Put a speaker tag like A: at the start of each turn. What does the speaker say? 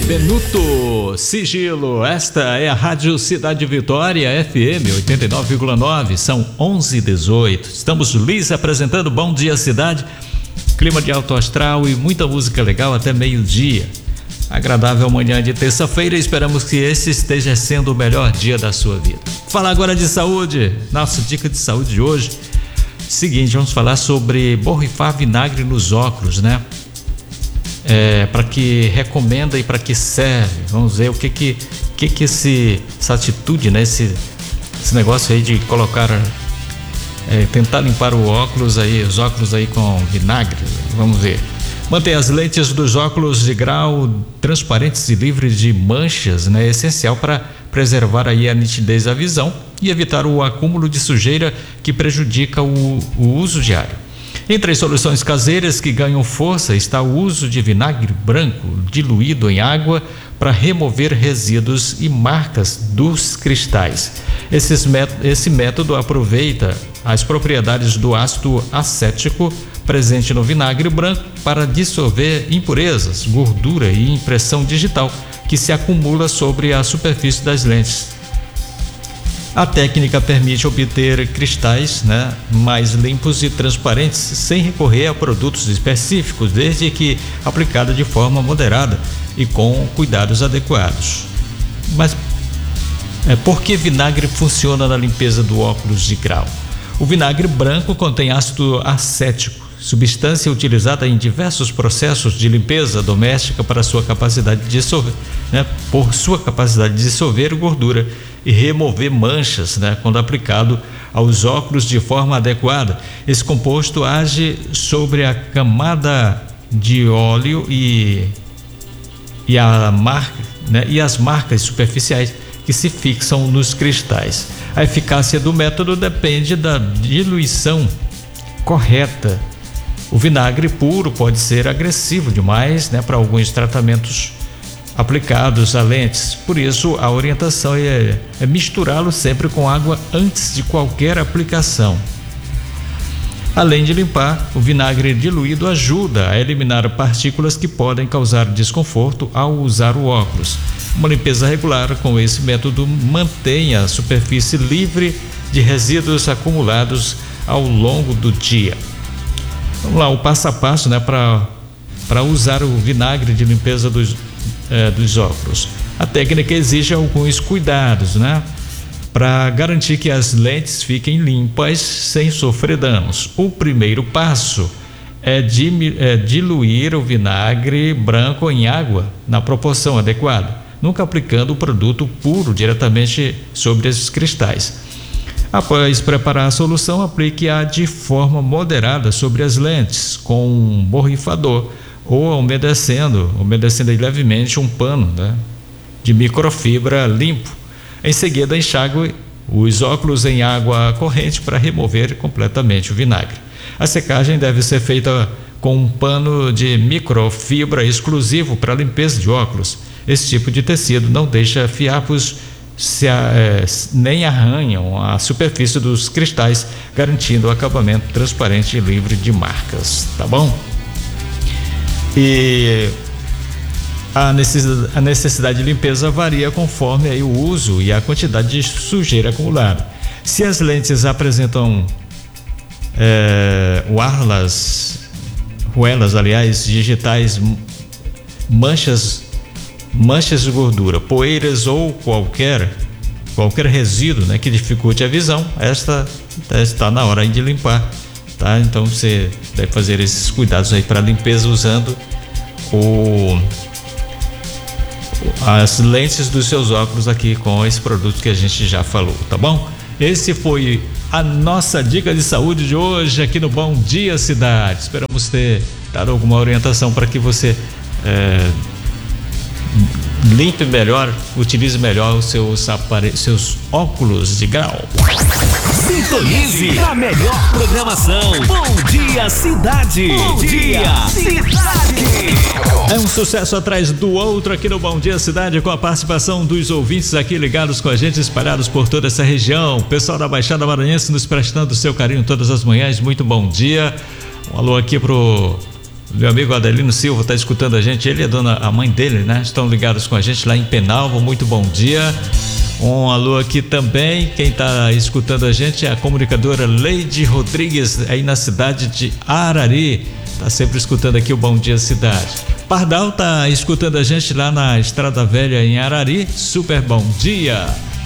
A: Benuto, Sigilo, esta é a Rádio Cidade Vitória, FM 89,9, são 11h18. Estamos lhes apresentando Bom Dia Cidade, clima de alto astral e muita música legal até meio-dia. Agradável manhã de terça-feira, esperamos que esse esteja sendo o melhor dia da sua vida. Falar agora de saúde, nossa dica de saúde de hoje. Seguinte, vamos falar sobre borrifar vinagre nos óculos, né? Para que recomenda e para que serve. Vamos ver o que essa atitude, né? Esse negócio aí de colocar, tentar limpar os óculos aí com vinagre. Vamos ver. Manter as lentes dos óculos de grau transparentes e livres de manchas, né? É essencial para preservar aí a nitidez da visão e evitar o acúmulo de sujeira que prejudica o uso diário. Entre as soluções caseiras que ganham força está o uso de vinagre branco diluído em água para remover resíduos e marcas dos cristais. Esse método aproveita as propriedades do ácido acético presente no vinagre branco para dissolver impurezas, gordura e impressão digital que se acumula sobre a superfície das lentes. A técnica permite obter cristais, né, mais limpos e transparentes sem recorrer a produtos específicos, desde que aplicada de forma moderada e com cuidados adequados. Mas por que vinagre funciona na limpeza do óculos de grau? O vinagre branco contém ácido acético, substância utilizada em diversos processos de limpeza doméstica para sua capacidade de dissolver, né, por sua capacidade de dissolver gordura e remover manchas, né, quando aplicado aos óculos de forma adequada. Esse composto age sobre a camada de óleo e as marcas superficiais que se fixam nos cristais. A eficácia do método depende da diluição correta. O vinagre puro pode ser agressivo demais, né, para alguns tratamentos aplicados a lentes. Por isso, a orientação é misturá-lo sempre com água antes de qualquer aplicação. Além de limpar, o vinagre diluído ajuda a eliminar partículas que podem causar desconforto ao usar o óculos. Uma limpeza regular com esse método mantém a superfície livre de resíduos acumulados ao longo do dia. Vamos lá, o passo a passo, né, para usar o vinagre de limpeza dos óculos. A técnica exige alguns cuidados, né, para garantir que as lentes fiquem limpas sem sofrer danos. O primeiro passo é diluir o vinagre branco em água na proporção adequada, nunca aplicando o produto puro diretamente sobre esses cristais. Após preparar a solução, aplique-a de forma moderada sobre as lentes com um borrifador ou umedecendo levemente um pano, né, de microfibra limpo. Em seguida, enxague os óculos em água corrente para remover completamente o vinagre. A secagem deve ser feita com um pano de microfibra exclusivo para limpeza de óculos. Esse tipo de tecido não deixa fiapos nem arranham a superfície dos cristais, garantindo o acabamento transparente e livre de marcas, tá bom? E a necessidade de limpeza varia conforme aí o uso e a quantidade de sujeira acumulada. Se as lentes apresentam ruelas, digitais, manchas de gordura, poeiras ou qualquer resíduo, né, que dificulte a visão, esta está na hora de limpar, tá? Então você deve fazer esses cuidados aí para limpeza usando as lentes dos seus óculos aqui com esse produto que a gente já falou, tá bom? Esse foi a nossa dica de saúde de hoje aqui no Bom Dia Cidade. Esperamos ter dado alguma orientação para que você limpe melhor, utilize melhor os seus óculos de grau.
B: Sintonize a melhor programação. Bom Dia Cidade. Bom Dia Cidade.
A: É um sucesso atrás do outro aqui no Bom Dia Cidade, com a participação dos ouvintes aqui ligados com a gente, espalhados por toda essa região. Pessoal da Baixada Maranhense nos prestando seu carinho todas as manhãs. Muito bom dia. Um alô aqui pro Meu amigo Adelino Silva está escutando a gente, ele e a mãe dele, né? Estão ligados com a gente lá em Penalva, muito bom dia. Um alô aqui também, quem está escutando a gente é a comunicadora Leide Rodrigues, aí na cidade de Arari, está sempre escutando aqui o Bom Dia Cidade. Pardal está escutando a gente lá na Estrada Velha em Arari, super bom dia.